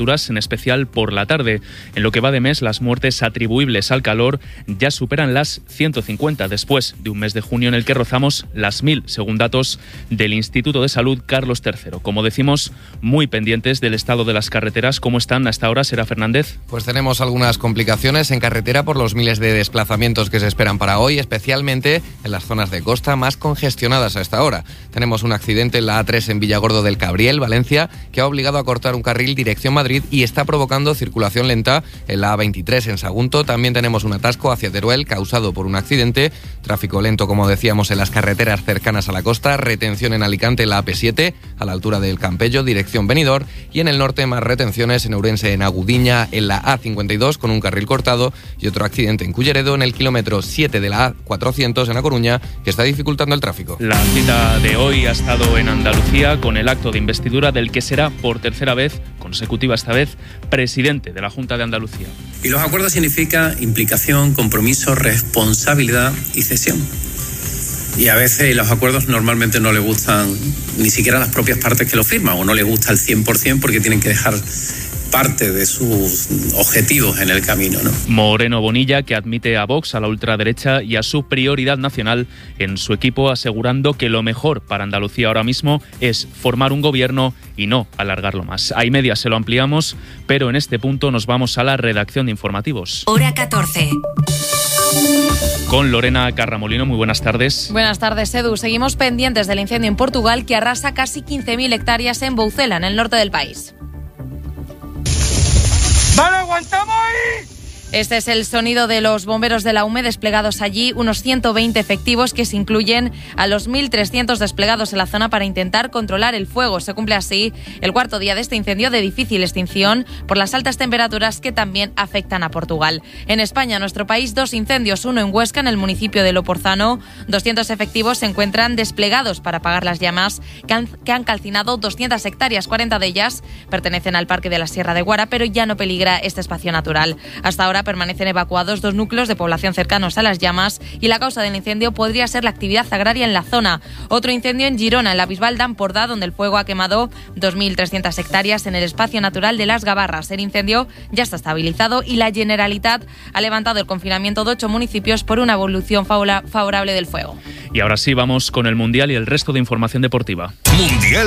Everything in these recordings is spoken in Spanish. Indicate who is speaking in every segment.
Speaker 1: en especial por la tarde. En lo que va de mes, las muertes atribuibles al calor ya superan las 150 después de un mes de junio en el que rozamos las 1000, según datos del Instituto de Salud Carlos III. Como decimos, muy pendientes del estado de las carreteras. ¿Cómo están hasta ahora, Sera Fernández?
Speaker 2: Pues tenemos algunas complicaciones en carretera por los miles de desplazamientos que se esperan para hoy, especialmente en las zonas de costa más congestionadas a esta hora. Tenemos un accidente en la A3 en Villargordo del Cabriel, Valencia, que ha obligado a cortar un carril dirección Madrid y está provocando circulación lenta en la A23 en Sagunto. También tenemos un atasco hacia Teruel causado por un accidente. Tráfico lento, como decíamos, en las carreteras cercanas a la costa. Retención en Alicante en la AP7 a la altura del Campello, dirección Benidorm. Y en el norte más retenciones en Ourense, en Agudiña, en la A52 con un carril cortado. Y otro accidente en Culleredo en el kilómetro 7 de la A400 en A Coruña, que está dificultando el tráfico.
Speaker 1: La cita de hoy ha estado en Andalucía con el acto de investidura del que será por tercera vez consecutiva, esta vez, presidente de la Junta de Andalucía.
Speaker 3: Y los acuerdos significan implicación, compromiso, responsabilidad y cesión. Y a veces los acuerdos normalmente no le gustan ni siquiera a las propias partes que lo firman, o no le gusta al 100% porque tienen que dejar parte de sus objetivos en el camino, ¿no?
Speaker 1: Moreno Bonilla, que admite a Vox, a la ultraderecha y a su prioridad nacional en su equipo, asegurando que lo mejor para Andalucía ahora mismo es formar un gobierno y no alargarlo más. A media se lo ampliamos, pero en este punto nos vamos a la redacción de informativos.
Speaker 4: Hora 14.
Speaker 1: Con Lorena Carramolino, muy buenas tardes.
Speaker 5: Buenas tardes, Edu. Seguimos pendientes del incendio en Portugal que arrasa casi 15.000 hectáreas en Boucela, en el norte del país.
Speaker 6: ¡Vale, aguantamos ahí!
Speaker 5: Este es el sonido de los bomberos de la UME desplegados allí, unos 120 efectivos que se incluyen a los 1.300 desplegados en la zona para intentar controlar el fuego. Se cumple así el cuarto día de este incendio de difícil extinción por las altas temperaturas que también afectan a Portugal. En España, nuestro país, 2 incendios, uno en Huesca, en el municipio de Loporzano. 200 efectivos se encuentran desplegados para apagar las llamas que han calcinado 200 hectáreas. 40 de ellas pertenecen al Parque de la Sierra de Guara, pero ya no peligra este espacio natural. Hasta ahora permanecen evacuados 2 núcleos de población cercanos a las llamas y la causa del incendio podría ser la actividad agraria en la zona. Otro incendio en Girona, en la Bisbal d'Empordà, donde el fuego ha quemado 2.300 hectáreas en el espacio natural de Las Gavarras. El incendio ya está estabilizado y la Generalitat ha levantado el confinamiento de 8 municipios por una evolución favorable del fuego.
Speaker 1: Y ahora sí, vamos con el Mundial y el resto de información deportiva.
Speaker 7: Mundial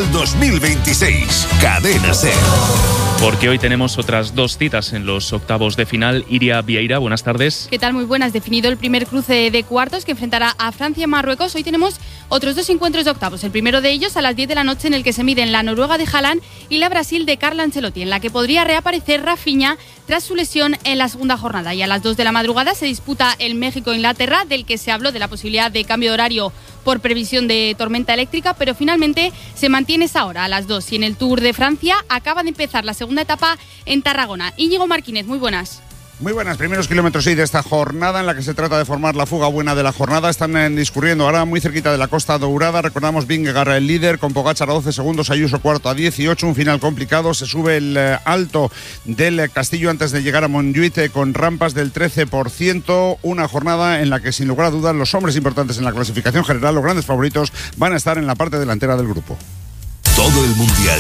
Speaker 7: 2026, Cadena SER.
Speaker 1: Porque hoy tenemos otras 2 citas en los octavos de final. Iria Vieira, buenas tardes.
Speaker 8: ¿Qué tal? Muy buenas. Definido el primer cruce de cuartos que enfrentará a Francia y Marruecos. Hoy tenemos otros 2 encuentros de octavos. El primero de ellos a las 10 de la noche, en el que se miden la Noruega de Haaland y la Brasil de Carlo Ancelotti, en la que podría reaparecer Rafinha tras su lesión en la segunda jornada. Y a las 2 de la madrugada se disputa el México-Inglaterra, del que se habló de la posibilidad de cambio de horario por previsión de tormenta eléctrica, pero finalmente se mantiene esa hora a las 2. Y en el Tour de Francia acaba de empezar la segunda etapa en Tarragona. Íñigo Martínez, muy buenas.
Speaker 9: Muy buenas, primeros kilómetros de esta jornada en la que se trata de formar la fuga buena de la jornada. Están discurriendo ahora muy cerquita de la Costa Dourada. Recordamos, Vingegaard el líder con Pogačar a 12 segundos, Ayuso cuarto a 18, un final complicado. Se sube el alto del Castillo antes de llegar a Montjuïc con rampas del 13%. Una jornada en la que, sin lugar a dudas, los hombres importantes en la clasificación general, los grandes favoritos, van a estar en la parte delantera del grupo.
Speaker 7: Todo el Mundial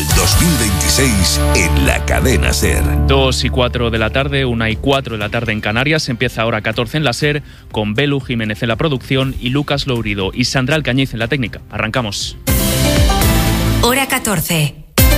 Speaker 7: 2026 en la Cadena SER.
Speaker 1: 2:04 de la tarde, 1:04 de la tarde en Canarias. Empieza ahora 14 en la SER, con Belu Jiménez en la producción y Lucas Lourido y Sandra Alcañiz en la técnica. Arrancamos.
Speaker 4: Hora 14.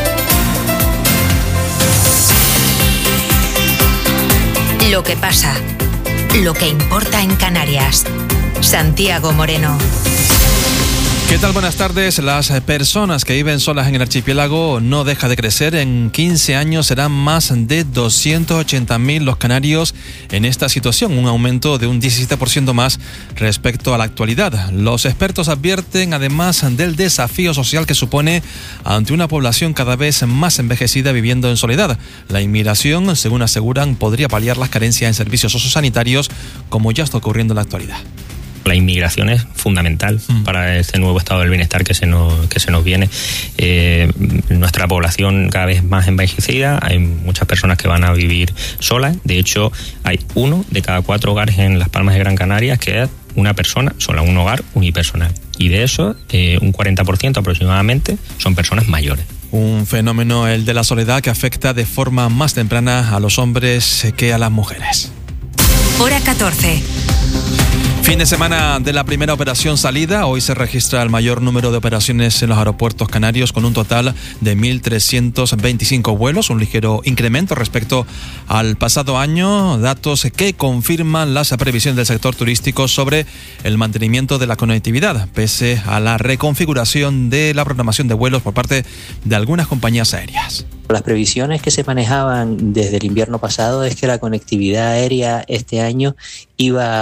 Speaker 4: Lo que pasa, lo que importa en Canarias. Santiago Moreno.
Speaker 10: ¿Qué tal? Buenas tardes. Las personas que viven solas en el archipiélago no deja de crecer. En 15 años serán más de 280.000 los canarios en esta situación, un aumento de un 17% más respecto a la actualidad. Los expertos advierten además del desafío social que supone ante una población cada vez más envejecida viviendo en soledad. La inmigración, según aseguran, podría paliar las carencias en servicios sociosanitarios, como ya está ocurriendo en la actualidad.
Speaker 11: La inmigración es fundamental para este nuevo estado del bienestar que se nos viene. Nuestra población cada vez más envejecida, hay muchas personas que van a vivir solas. De hecho, hay 1 de cada 4 hogares en Las Palmas de Gran Canaria que es una persona sola, un hogar unipersonal. Y de eso, un 40% aproximadamente son personas mayores.
Speaker 10: Un fenómeno, el de la soledad, que afecta de forma más temprana a los hombres que a las mujeres.
Speaker 4: Hora 14.
Speaker 10: Fin de semana de la primera operación salida. Hoy se registra el mayor número de operaciones en los aeropuertos canarios, con un total de 1.325 vuelos, un ligero incremento respecto al pasado año. Datos que confirman las previsiones del sector turístico sobre el mantenimiento de la conectividad, pese a la reconfiguración de la programación de vuelos por parte de algunas compañías aéreas.
Speaker 12: Las previsiones que se manejaban desde el invierno pasado es que la conectividad aérea este año iba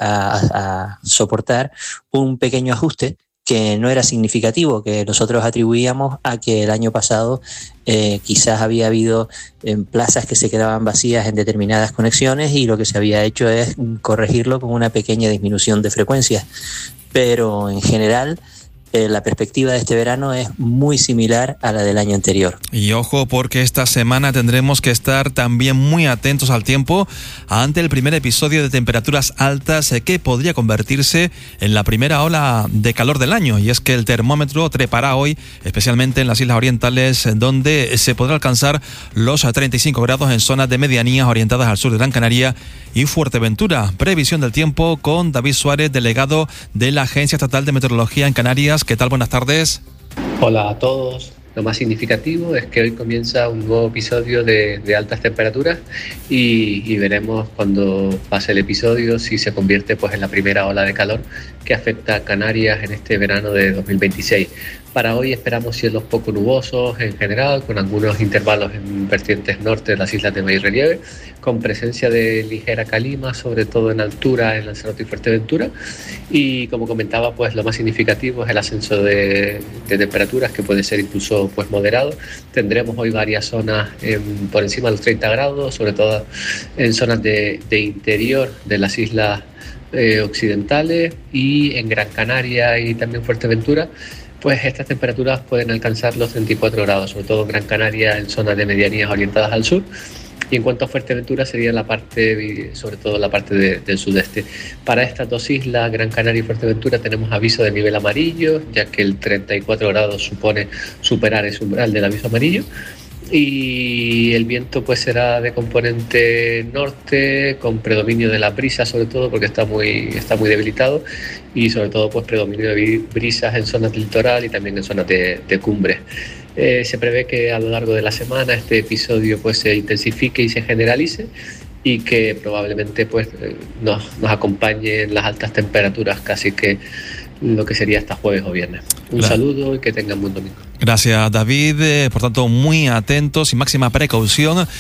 Speaker 12: a soportar un pequeño ajuste que no era significativo, que nosotros atribuíamos a que el año pasado quizás había habido plazas que se quedaban vacías en determinadas conexiones, y lo que se había hecho es corregirlo con una pequeña disminución de frecuencias. Pero en general, la perspectiva de este verano es muy similar a la del año anterior.
Speaker 10: Y ojo, porque esta semana tendremos que estar también muy atentos al tiempo ante el primer episodio de temperaturas altas que podría convertirse en la primera ola de calor del año. Y es que el termómetro trepará hoy, especialmente en las islas orientales, donde se podrá alcanzar los 35 grados en zonas de medianías orientadas al sur de Gran Canaria y Fuerteventura. Previsión del tiempo con David Suárez, delegado de la Agencia Estatal de Meteorología en Canarias. ¿Qué tal? Buenas tardes.
Speaker 13: Hola a todos. Lo más significativo es que hoy comienza un nuevo episodio de altas temperaturas y veremos cuando pase el episodio si se convierte pues en la primera ola de calor que afecta a Canarias en este verano de 2026. Para hoy esperamos cielos poco nubosos en general, con algunos intervalos en vertientes norte de las islas de mayor relieve, con presencia de ligera calima, sobre todo en altura en Lanzarote y Fuerteventura. Y como comentaba, pues lo más significativo es el ascenso de temperaturas, que puede ser incluso pues moderado. Tendremos hoy varias zonas por encima de los 30 grados, sobre todo en zonas de interior de las islas occidentales, y en Gran Canaria y también Fuerteventura pues estas temperaturas pueden alcanzar los 34 grados, sobre todo en Gran Canaria en zonas de medianías orientadas al sur. Y en cuanto a Fuerteventura sería la parte, sobre todo la parte del sudeste. Para estas dos islas, Gran Canaria y Fuerteventura, tenemos aviso de nivel amarillo, ya que el 34 grados supone superar ese umbral del aviso amarillo. Y el viento pues será de componente norte, con predominio de la brisa, sobre todo porque está muy debilitado, y sobre todo pues predominio de brisas en zonas del litoral y también en zonas de cumbre. Se prevé que a lo largo de la semana este episodio pues se intensifique y se generalice, y que probablemente pues nos acompañe en las altas temperaturas casi que lo que sería hasta jueves o viernes. Un saludo y que tengan buen domingo.
Speaker 10: Gracias, David. Por tanto, muy atentos y máxima precaución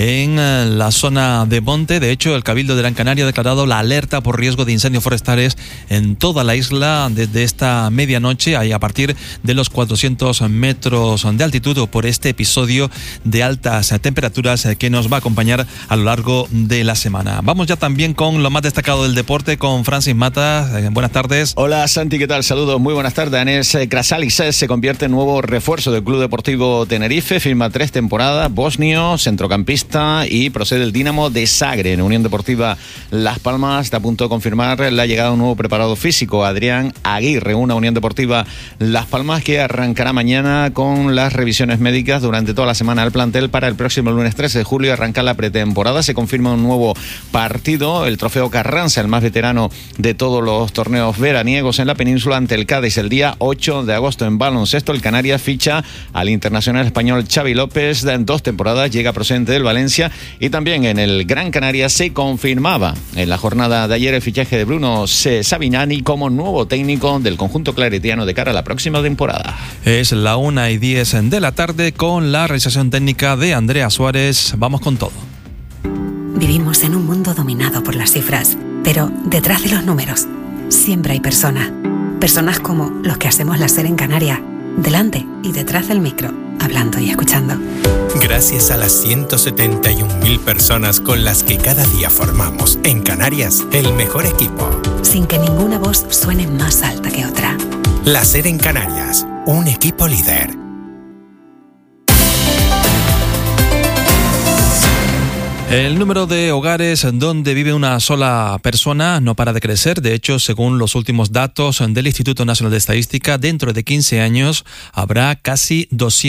Speaker 10: en la zona de monte. De hecho, el Cabildo de Gran Canaria ha declarado la alerta por riesgo de incendios forestales en toda la isla desde esta medianoche y a partir de los 400 metros de altitud por este episodio de altas temperaturas que nos va a acompañar a lo largo de la semana. Vamos ya también con lo más destacado del deporte con Francis Mata. Buenas tardes.
Speaker 14: Hola, Santi, ¿qué tal? Saludos, muy buenas tardes. Anés Krasalis se convierte en nuevo refuerzo del Club Deportivo Tenerife, firma 3 temporadas, bosnio, centrocampista, y procede el Dinamo de Zagreb. En Unión Deportiva Las Palmas está a punto de confirmar la llegada de un nuevo preparador físico, Adrián Aguirre, una Unión Deportiva Las Palmas que arrancará mañana con las revisiones médicas durante toda la semana del plantel. Para el próximo lunes 13 de julio arranca la pretemporada, se confirma un nuevo partido, el Trofeo Carranza, el más veterano de todos los torneos veraniegos en la península, ante el Cádiz el día 8 de agosto. En baloncesto, el Canarias ficha al internacional español Xavi López, en 2 temporadas, llega procedente del Valencia. Y también en el Gran Canaria se confirmaba en la jornada de ayer el fichaje de Bruno Sabinani como nuevo técnico del conjunto claretiano de cara a la próxima temporada.
Speaker 10: Es la 1:10 de la tarde con la realización técnica de Andrea Suárez. Vamos con todo.
Speaker 15: Vivimos en un mundo dominado por las cifras, pero detrás de los números siempre hay personas. Personas como los que hacemos la SER en Canarias, delante y detrás del micro, hablando y escuchando.
Speaker 16: Gracias a las 171.000 personas con las que cada día formamos en Canarias el mejor equipo.
Speaker 15: Sin que ninguna voz suene más alta que otra.
Speaker 16: La SER en Canarias, un equipo líder.
Speaker 10: El número de hogares donde vive una sola persona no para de crecer. De hecho, según los últimos datos del Instituto Nacional de Estadística, dentro de 15 años habrá casi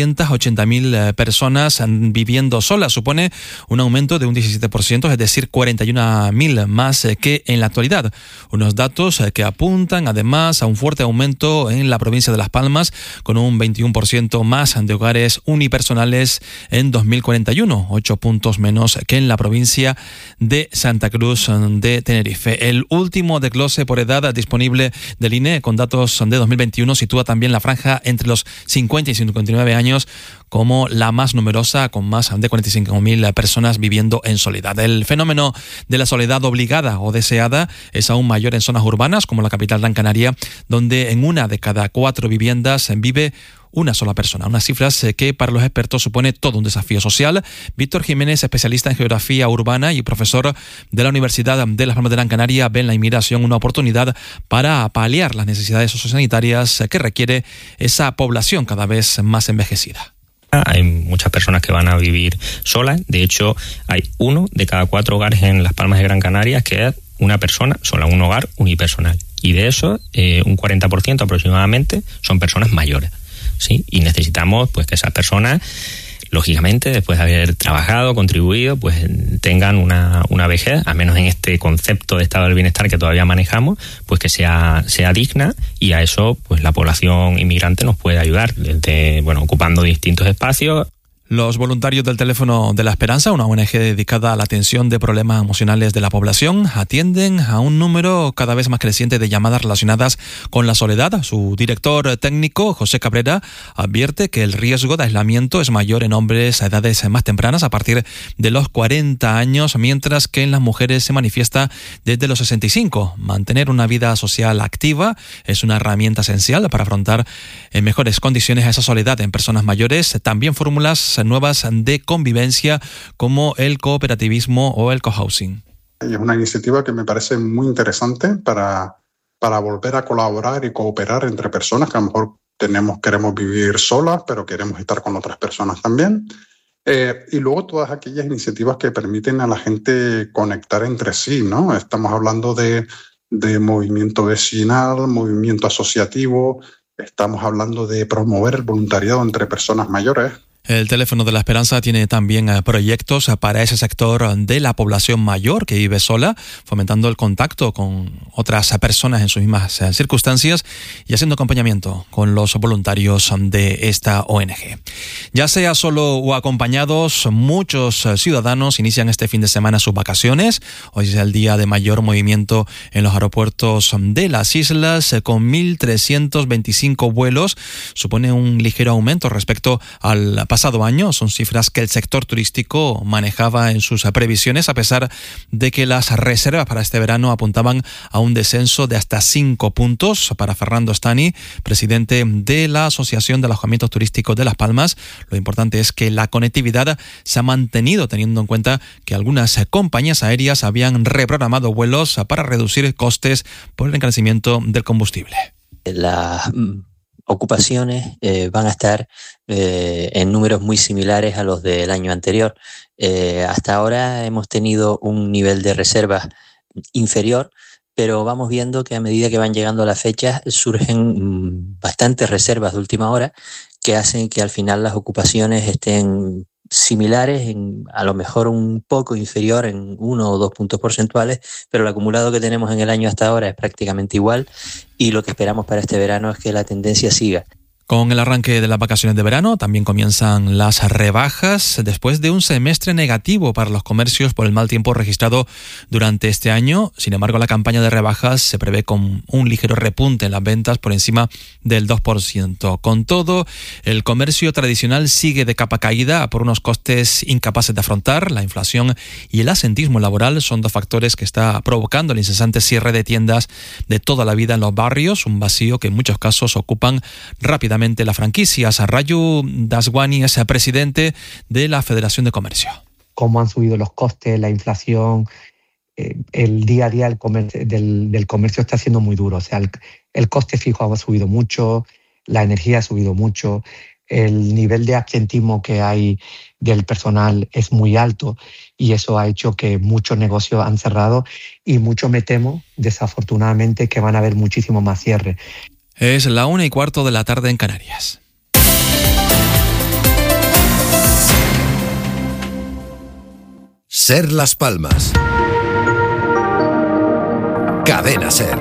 Speaker 10: 280.000 personas viviendo solas. Supone un aumento de un 17%, es decir, 41.000 más que en la actualidad. Unos datos que apuntan además a un fuerte aumento en la provincia de Las Palmas, con un 21% más de hogares unipersonales en 2041, 8 puntos menos que en la provincia de Santa Cruz de Tenerife. El último desglose por edad disponible del INE, con datos de 2021, sitúa también la franja entre los 50 y 59 años como la más numerosa, con más de 45.000 personas viviendo en soledad. El fenómeno de la soledad obligada o deseada es aún mayor en zonas urbanas, como la capital Gran Canaria, donde en 1 de cada 4 viviendas vive una sola persona. Unas cifras que para los expertos supone todo un desafío social. Víctor Jiménez, especialista en geografía urbana y profesor de la Universidad de Las Palmas de Gran Canaria, ve en la inmigración una oportunidad para paliar las necesidades sociosanitarias que requiere esa población cada vez más envejecida.
Speaker 11: Hay muchas personas que van a vivir solas. De hecho, hay 1 de cada 4 hogares en Las Palmas de Gran Canaria que es una persona sola, un hogar unipersonal. Y de eso, un 40% aproximadamente son personas mayores. ¿Sí? Y necesitamos pues que esas personas, lógicamente, después de haber trabajado, contribuido, pues tengan una vejez, al menos en este concepto de estado del bienestar que todavía manejamos, pues que sea digna, y a eso pues la población inmigrante nos puede ayudar, ocupando distintos espacios.
Speaker 10: Los voluntarios del Teléfono de la Esperanza, una ONG dedicada a la atención de problemas emocionales de la población, atienden a un número cada vez más creciente de llamadas relacionadas con la soledad. Su director técnico, José Cabrera, advierte que el riesgo de aislamiento es mayor en hombres a edades más tempranas, a partir de los 40 años, mientras que en las mujeres se manifiesta desde los 65. Mantener una vida social activa es una herramienta esencial para afrontar en mejores condiciones a esa soledad en personas mayores. También fórmulas nuevas de convivencia como el cooperativismo o el cohousing.
Speaker 17: Es una iniciativa que me parece muy interesante para volver a colaborar y cooperar entre personas que a lo mejor queremos vivir solas, pero queremos estar con otras personas también. Y luego todas aquellas iniciativas que permiten a la gente conectar entre sí, ¿no? Estamos hablando de movimiento vecinal, movimiento asociativo, estamos hablando de promover el voluntariado entre personas mayores.
Speaker 10: El Teléfono de la Esperanza tiene también proyectos para ese sector de la población mayor que vive sola, fomentando el contacto con otras personas en sus mismas circunstancias y haciendo acompañamiento con los voluntarios de esta ONG. Ya sea solo o acompañados, muchos ciudadanos inician este fin de semana sus vacaciones. Hoy es el día de mayor movimiento en los aeropuertos de las islas, con 1.325 vuelos. Supone un ligero aumento respecto al pasado año. Son cifras que el sector turístico manejaba en sus previsiones, a pesar de que las reservas para este verano apuntaban a un descenso de hasta 5 puntos. Para Fernando Stani, presidente de la Asociación de Alojamientos Turísticos de Las Palmas, lo importante es que la conectividad se ha mantenido, teniendo en cuenta que algunas compañías aéreas habían reprogramado vuelos para reducir costes por el encarecimiento del combustible.
Speaker 12: Las ocupaciones van a estar en números muy similares a los del año anterior. Hasta ahora hemos tenido un nivel de reservas inferior, pero vamos viendo que a medida que van llegando las fechas surgen bastantes reservas de última hora que hacen que al final las ocupaciones estén similares, a lo mejor un poco inferior en 1 o 2 puntos porcentuales, pero el acumulado que tenemos en el año hasta ahora es prácticamente igual, y lo que esperamos para este verano es que la tendencia siga.
Speaker 10: Con el arranque de las vacaciones de verano también comienzan las rebajas después de un semestre negativo para los comercios por el mal tiempo registrado durante este año. Sin embargo, la campaña de rebajas se prevé con un ligero repunte en las ventas por encima del 2%. Con todo, el comercio tradicional sigue de capa caída por unos costes incapaces de afrontar. La inflación y el asentismo laboral son dos factores que está provocando el incesante cierre de tiendas de toda la vida en los barrios, un vacío que en muchos casos ocupan rápidamente las franquicias. Rayu Daswani es el presidente de la Federación de Comercio.
Speaker 18: Cómo han subido los costes, la inflación, el día a día del comercio está siendo muy duro. O sea, el coste fijo ha subido mucho, la energía ha subido mucho, el nivel de absentismo que hay del personal es muy alto y eso ha hecho que muchos negocios han cerrado y muchos me temo, desafortunadamente, que van a haber muchísimos más cierres.
Speaker 10: Es la 1:15 de la tarde en Canarias.
Speaker 7: Ser Las Palmas. Cadena Ser.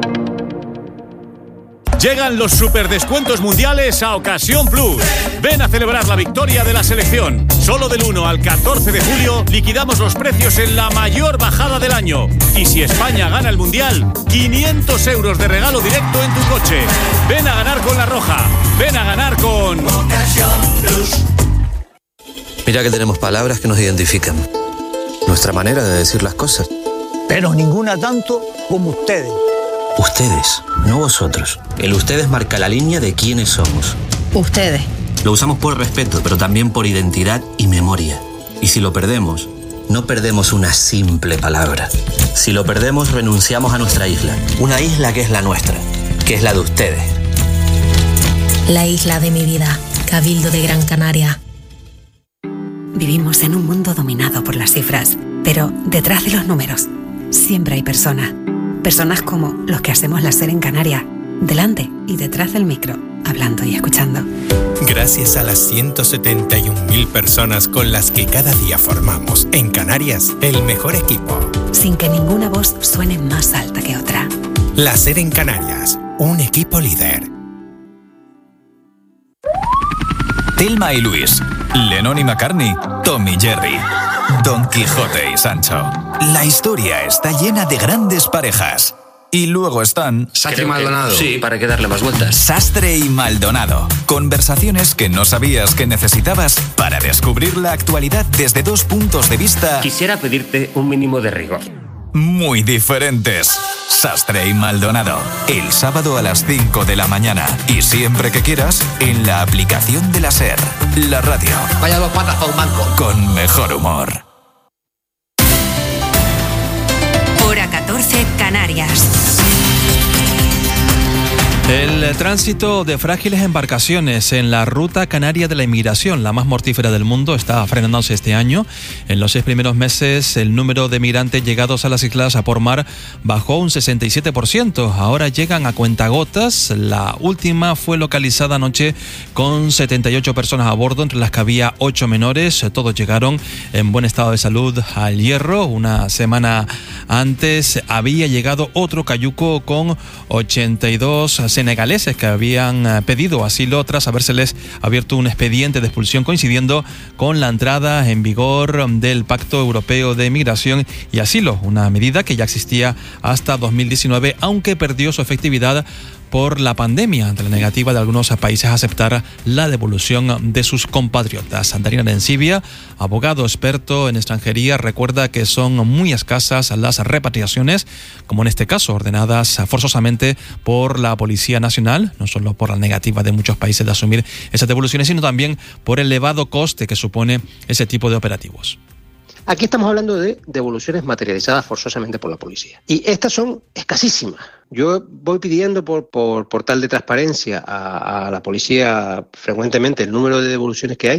Speaker 19: Llegan los superdescuentos mundiales a Ocasión Plus. Ven a celebrar la victoria de la selección. Solo del 1 al 14 de julio liquidamos los precios en la mayor bajada del año. Y si España gana el mundial, 500 euros de regalo directo en tu coche. Ven a ganar con La Roja. Ven a ganar con Ocasión Plus.
Speaker 20: Mira que tenemos palabras que nos identifican. Nuestra manera de decir las cosas.
Speaker 21: Pero ninguna tanto como ustedes.
Speaker 20: Ustedes, no vosotros. El ustedes marca la línea de quiénes somos.
Speaker 4: Ustedes.
Speaker 20: Lo usamos por respeto, pero también por identidad y memoria. Y si lo perdemos, no perdemos una simple palabra. Si lo perdemos, renunciamos a nuestra isla. Una isla que es la nuestra, que es la de ustedes.
Speaker 4: La isla de mi vida, Cabildo de Gran Canaria.
Speaker 15: Vivimos en un mundo dominado por las cifras, pero detrás de los números siempre hay personas. Personas como los que hacemos la SER en Canarias, delante y detrás del micro, hablando y escuchando.
Speaker 16: Gracias a las 171.000 personas con las que cada día formamos en Canarias el mejor equipo.
Speaker 15: Sin que ninguna voz suene más alta que otra.
Speaker 16: La SER en Canarias, un equipo líder.
Speaker 22: Thelma y Luis, Lennon y McCartney, Tom y Jerry, Don Quijote y Sancho. La historia está llena de grandes parejas. Y luego están...
Speaker 20: Sastre y Maldonado. Sí, para que darle más vueltas.
Speaker 22: Sastre y Maldonado. Conversaciones que no sabías que necesitabas para descubrir la actualidad desde dos puntos de vista...
Speaker 23: Quisiera pedirte un mínimo de rigor.
Speaker 22: Muy diferentes. Sastre y Maldonado. El sábado a las 5 de la mañana. Y siempre que quieras, en la aplicación de la SER. La radio.
Speaker 20: Vaya dos patas a un banco.
Speaker 22: Con mejor humor.
Speaker 4: Hora 14, Canarias.
Speaker 10: El tránsito de frágiles embarcaciones en la ruta canaria de la inmigración, la más mortífera del mundo, está frenándose este año. En los 6 primeros meses, el número de migrantes llegados a las islas por mar bajó un 67%. Ahora llegan a cuentagotas. La última fue localizada anoche con 78 personas a bordo, entre las que había 8 menores. Todos llegaron en buen estado de salud al Hierro. Una semana antes había llegado otro cayuco con 82 senegaleses que habían pedido asilo tras habérseles abierto un expediente de expulsión coincidiendo con la entrada en vigor del Pacto Europeo de Migración y Asilo, una medida que ya existía hasta 2019, aunque perdió su efectividad por la pandemia, ante la negativa de algunos países a aceptar la devolución de sus compatriotas. Darina Arencibia, abogado experto en extranjería, recuerda que son muy escasas las repatriaciones, como en este caso, ordenadas forzosamente por la Policía Nacional, no solo por la negativa de muchos países de asumir esas devoluciones, sino también por el elevado coste que supone ese tipo de operativos.
Speaker 24: Aquí estamos hablando de devoluciones materializadas forzosamente por la policía. Y estas son escasísimas. Yo voy pidiendo por tal de transparencia a la policía frecuentemente el número de devoluciones que hay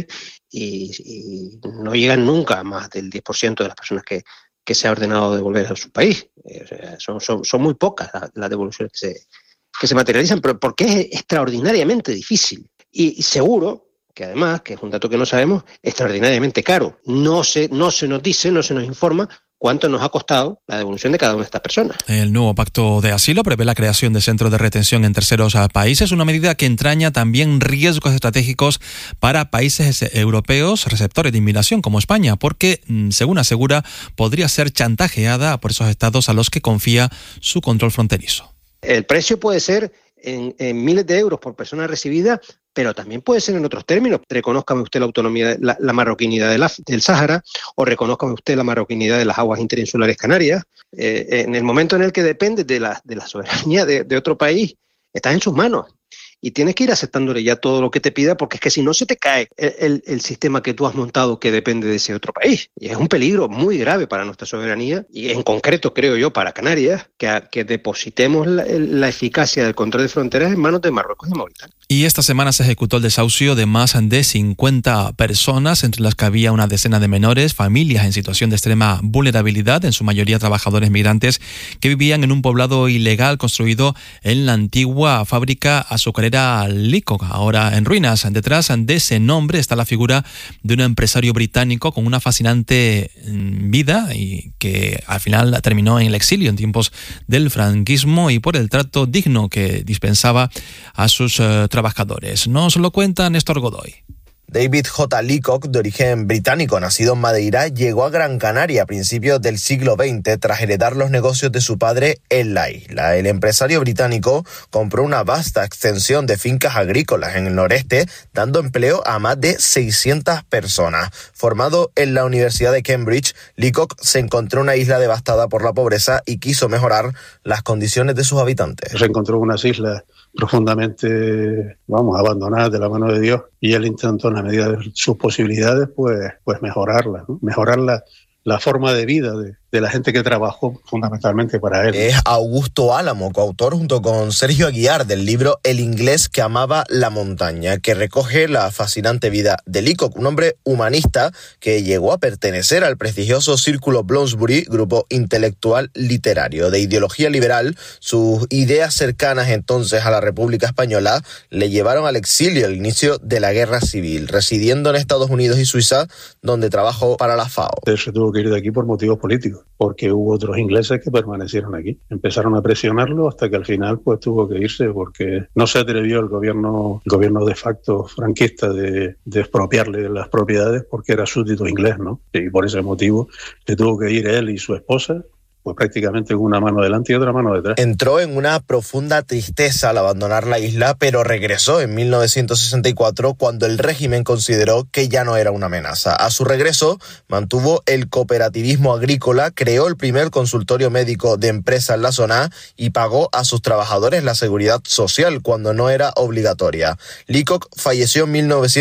Speaker 24: y no llegan nunca a más del 10% de las personas que se ha ordenado devolver a su país. Son muy pocas las devoluciones que se materializan, pero porque es extraordinariamente difícil. Y seguro que además, que es un dato que no sabemos, extraordinariamente caro. No se nos dice, no se nos informa cuánto nos ha costado la devolución de cada una de estas personas.
Speaker 10: El nuevo pacto de asilo prevé la creación de centros de retención en terceros países, una medida que entraña también riesgos estratégicos para países europeos receptores de inmigración como España, porque, según asegura, podría ser chantajeada por esos estados a los que confía su control fronterizo.
Speaker 24: El precio puede ser en miles de euros por persona recibida, pero también puede ser en otros términos. Reconózcame usted la autonomía, la marroquinidad del Sáhara, o reconózcame usted la marroquinidad de las aguas interinsulares canarias. En el momento en el que depende de la soberanía de otro país, estás en sus manos. Y tienes que ir aceptándole ya todo lo que te pida, porque es que si no se te cae el sistema que tú has montado que depende de ese otro país. Y es un peligro muy grave para nuestra soberanía y en concreto, creo yo, para Canarias, que depositemos la eficacia del control de fronteras en manos de Marruecos y de Mauritania.
Speaker 10: Y esta semana se ejecutó el desahucio de más de 50 personas, entre las que había una decena de menores, familias en situación de extrema vulnerabilidad, en su mayoría trabajadores migrantes, que vivían en un poblado ilegal construido en la antigua fábrica azucarera Leacock, ahora en ruinas. Detrás de ese nombre está la figura de un empresario británico con una fascinante vida y que al final terminó en el exilio en tiempos del franquismo y por el trato digno que dispensaba a sus trabajadores. Nos lo cuenta Néstor Godoy.
Speaker 2: David J. Leacock, de origen británico, nacido en Madeira, llegó a Gran Canaria a principios del siglo XX tras heredar los negocios de su padre en la isla. El empresario británico compró una vasta extensión de fincas agrícolas en el noreste, dando empleo a más de 600 personas. Formado en la Universidad de Cambridge, Leacock se encontró una isla devastada por la pobreza y quiso mejorar las condiciones de sus habitantes.
Speaker 3: Se encontró unas islas profundamente, abandonadas de la mano de Dios, y él intentó en la medida de sus posibilidades pues mejorarlas, ¿no? Mejorar la forma de vida de la gente que trabajó fundamentalmente para él.
Speaker 2: Es Augusto Álamo, coautor junto con Sergio Aguiar del libro El inglés que amaba la montaña, que recoge la fascinante vida de Leacock, un hombre humanista que llegó a pertenecer al prestigioso Círculo Bloomsbury, grupo intelectual literario. De ideología liberal, sus ideas cercanas entonces a la República Española le llevaron al exilio al inicio de la Guerra Civil, residiendo en Estados Unidos y Suiza, donde trabajó para la FAO.
Speaker 3: Se tuvo que ir de aquí por motivos políticos, porque hubo otros ingleses que permanecieron aquí. Empezaron a presionarlo hasta que al final pues tuvo que irse porque no se atrevió el gobierno de facto franquista de expropiarle las propiedades porque era súbdito inglés, ¿no? Y por ese motivo se tuvo que ir él y su esposa, pues prácticamente con una mano delante y otra mano detrás.
Speaker 2: Entró en una profunda tristeza al abandonar la isla, pero regresó en 1964 cuando el régimen consideró que ya no era una amenaza. A su regreso, mantuvo el cooperativismo agrícola, creó el primer consultorio médico de empresa en la zona y pagó a sus trabajadores la seguridad social cuando no era obligatoria. Leacock falleció en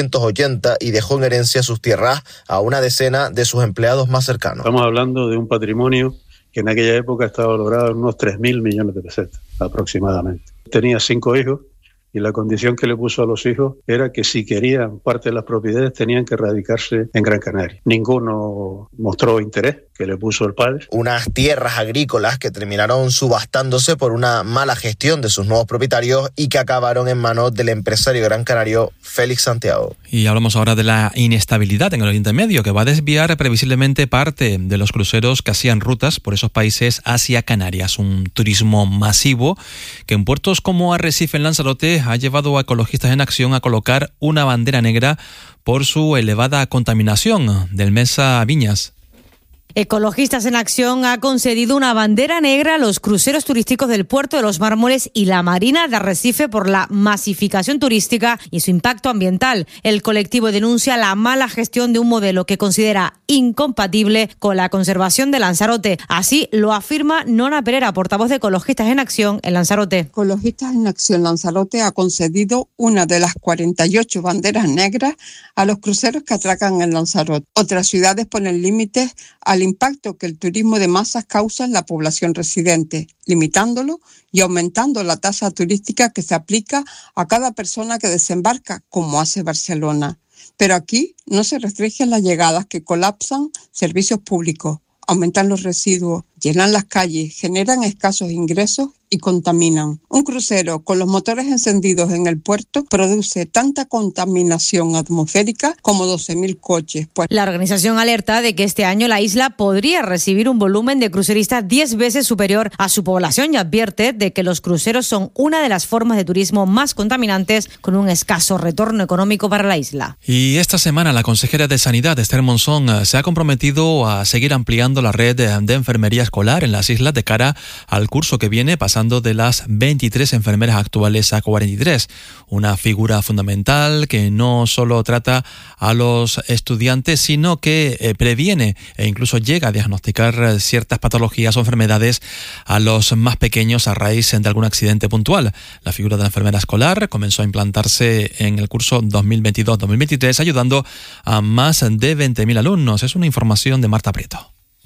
Speaker 2: 1980 y dejó en herencia sus tierras a una decena de sus empleados más cercanos.
Speaker 3: Estamos hablando de un patrimonio que en aquella época estaba valorado en unos 3.000 millones de pesetas aproximadamente. Tenía 5 hijos y la condición que le puso a los hijos era que si querían parte de las propiedades tenían que radicarse en Gran Canaria. Ninguno mostró interés, que le puso el padre.
Speaker 2: Unas tierras agrícolas que terminaron subastándose por una mala gestión de sus nuevos propietarios y que acabaron en manos del empresario gran canario Félix Santiago.
Speaker 10: Y hablamos ahora de la inestabilidad en el Oriente Medio, que va a desviar previsiblemente parte de los cruceros que hacían rutas por esos países hacia Canarias. Un turismo masivo que en puertos como Arrecife, en Lanzarote, ha llevado a Ecologistas en Acción a colocar una bandera negra por su elevada contaminación. Del Mesa Viñas.
Speaker 5: Ecologistas en Acción ha concedido una bandera negra a los cruceros turísticos del Puerto de los Mármoles y la Marina de Arrecife por la masificación turística y su impacto ambiental. El colectivo denuncia la mala gestión de un modelo que considera incompatible con la conservación de Lanzarote. Así lo afirma Nona Pereira, portavoz de Ecologistas en Acción en Lanzarote.
Speaker 6: Ecologistas en Acción Lanzarote ha concedido una de las 48 banderas negras a los cruceros que atracan en Lanzarote. Otras ciudades ponen límites al impacto que el turismo de masas causa en la población residente, limitándolo y aumentando la tasa turística que se aplica a cada persona que desembarca, como hace Barcelona. Pero aquí no se restringen las llegadas que colapsan servicios públicos, aumentan los residuos, llenan las calles, generan escasos ingresos y contaminan. Un crucero con los motores encendidos en el puerto produce tanta contaminación atmosférica como 12.000 coches.
Speaker 5: La organización alerta de que este año la isla podría recibir un volumen de cruceristas 10 veces superior a su población y advierte de que los cruceros son una de las formas de turismo más contaminantes con un escaso retorno económico para la isla.
Speaker 10: Y esta semana la consejera de Sanidad, Esther Monzón, se ha comprometido a seguir ampliando la red de enfermería escolar en las islas de cara al curso que viene, pasando de las 23 enfermeras actuales a 43. Una figura fundamental que no solo trata a los estudiantes, sino que previene e incluso llega a diagnosticar ciertas patologías o enfermedades a los más pequeños a raíz de algún accidente puntual. La figura de la enfermera escolar comenzó a implantarse en el curso 2022-2023, ayudando a más de 20.000 alumnos. Es una información de Marta Prieto.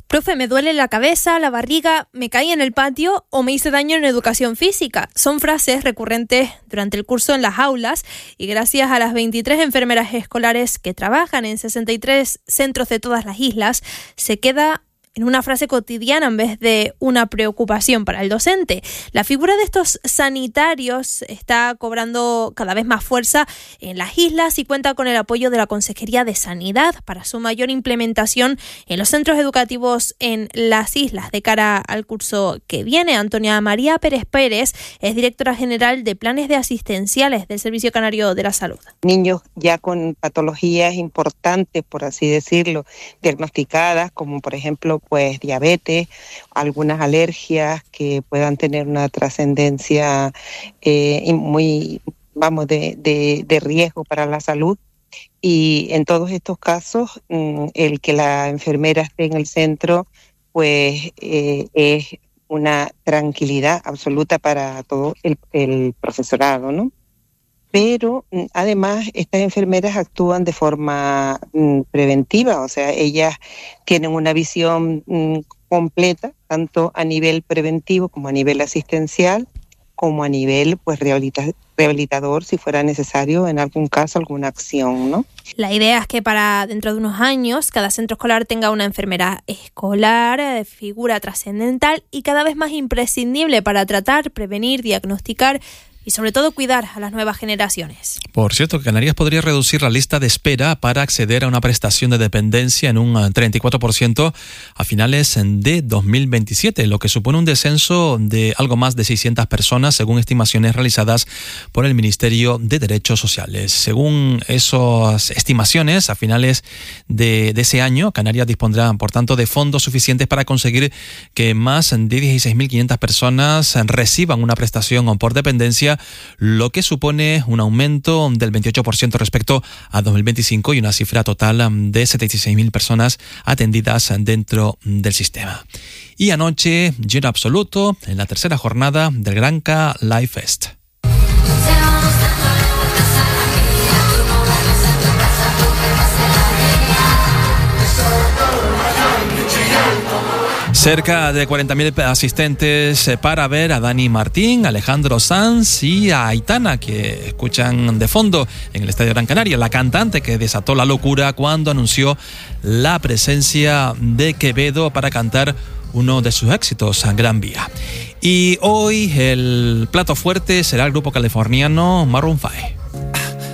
Speaker 1: Profe, me duele la cabeza, la barriga, me caí en el patio o me hice daño en educación física. Son frases recurrentes durante el curso en las aulas y gracias a las 23 enfermeras escolares que trabajan en 63 centros de todas las islas, se queda en una frase cotidiana en vez de una preocupación para el docente. La figura de estos sanitarios está cobrando cada vez más fuerza en las islas y cuenta con el apoyo de la Consejería de Sanidad para su mayor implementación en los centros educativos en las islas de cara al curso que viene. Antonia María Pérez Pérez es directora general de planes de asistenciales del Servicio Canario de la Salud.
Speaker 8: Niños ya con patologías importantes, por así decirlo, diagnosticadas, como por ejemplo pues diabetes, algunas alergias que puedan tener una trascendencia muy, de riesgo para la salud. Y en todos estos casos, el que la enfermera esté en el centro, pues es una tranquilidad absoluta para todo el profesorado, ¿no? Pero además estas enfermeras actúan de forma preventiva, o sea, ellas tienen una visión completa, tanto a nivel preventivo como a nivel asistencial, como a nivel pues rehabilitador, si fuera necesario, en algún caso, alguna acción, ¿no?
Speaker 1: La idea es que para dentro de unos años cada centro escolar tenga una enfermera escolar, figura trascendental y cada vez más imprescindible para tratar, prevenir, diagnosticar y sobre todo cuidar a las nuevas generaciones.
Speaker 10: Por cierto, Canarias podría reducir la lista de espera para acceder a una prestación de dependencia en un 34% a finales de 2027, lo que supone un descenso de algo más de 600 personas, según estimaciones realizadas por el Ministerio de Derechos Sociales. Según esas estimaciones, a finales de ese año, Canarias dispondrá, por tanto, de fondos suficientes para conseguir que más de 16.500 personas reciban una prestación por dependencia, lo que supone un aumento del 28% respecto a 2025 y una cifra total de 76.000 personas atendidas dentro del sistema. Y anoche, lleno absoluto en la tercera jornada del Granca Live Fest. Cerca de 40.000 asistentes para ver a Dani Martín, Alejandro Sanz y a Aitana, que escuchan de fondo en el Estadio Gran Canaria, la cantante que desató la locura cuando anunció la presencia de Quevedo para cantar uno de sus éxitos, Gran Vía. Y hoy el plato fuerte será el grupo californiano Maroon 5.